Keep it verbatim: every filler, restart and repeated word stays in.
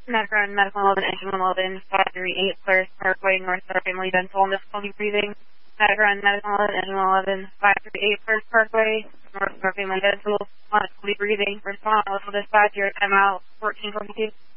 Medical and Medical eleven, Engine one eleven, five three eight, Polaris Parkway, North Star Family Dental, difficulty breathing. Medical and Medical eleven, Engine one eleven, five three eight, Polaris Parkway, North Star Family Dental, difficulty breathing. Respond, local dispatch, your time out, fourteen twenty-two.